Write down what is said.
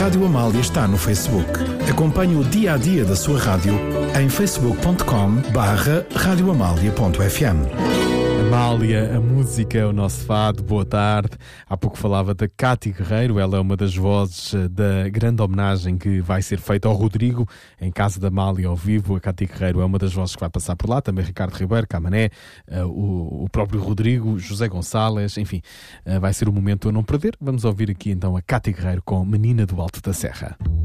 Rádio Amália está no Facebook. Acompanhe o dia-a-dia da sua rádio em facebook.com/radioamalia.fm. Amália, a música é o nosso fado. Boa tarde. Há pouco falava da Cátia Guerreiro. Ela é uma das vozes da grande homenagem que vai ser feita ao Rodrigo em casa da Amália ao vivo. A Cátia Guerreiro é uma das vozes que vai passar por lá. Também Ricardo Ribeiro, Camané, o próprio Rodrigo, José Gonçalves. Enfim, vai ser um momento a não perder. Vamos ouvir aqui então a Cátia Guerreiro com Menina do Alto da Serra.